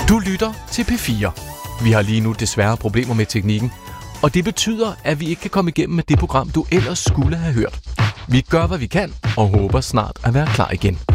Du lytter til P4. Vi har lige nu desværre problemer med teknikken, og det betyder, at vi ikke kan komme igennem med det program, du ellers skulle have hørt. Vi gør, hvad vi kan, og håber snart at være klar igen.